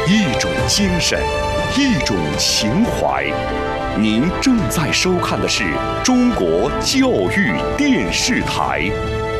一种精神，一种情怀。您正在收看的是中国教育电视台。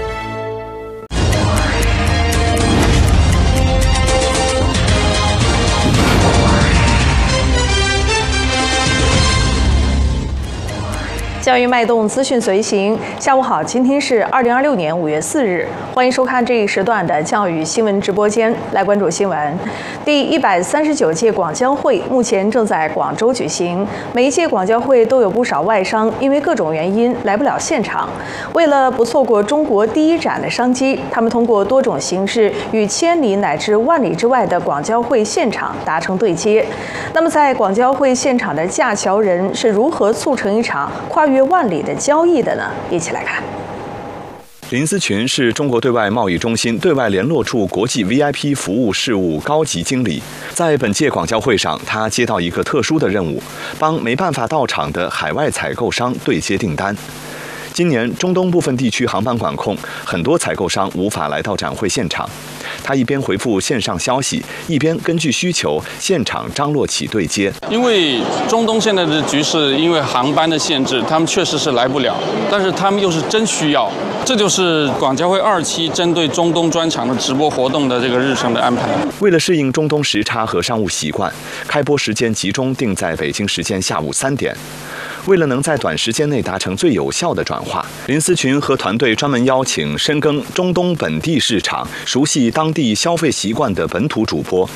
教育脉动，资讯随行。下午好，今天是2026年5月4日，欢迎收看这一时段的教育新闻直播间。来关注新闻。第139届广交会目前正在广州举行，每一届广交会都有不少外商因为各种原因来不了现场。为了不错过中国第一展的商机，他们通过多种形式与千里乃至万里之外的广交会现场达成对接。那么，在广交会现场的架桥人是如何促成一场跨越万里的交易的呢？一起来看。 林思群是中国对外贸易中心对外联络处国际 VIP 服务事务高级经理。在本届广交会上，他接到一个特殊的任务，帮没办法到场的海外采购商对接订单。今年中东部分地区航班管控，很多采购商无法来到展会现场。他一边回复线上消息，一边根据需求现场张罗起对接。 因为中东现在的局势，因为航班的限制，他们确实是来不了，但是他们又是真需要。这就是广交会2期针对中东专场的直播活动的这个日程的安排。 为了适应中东时差和商务习惯，开播时间集中定在北京时间下午3点。为了能在短时间内达成最有效的转化，林思群和团队专门邀请深耕中东本地市场、熟悉当地消费习惯的本土主播，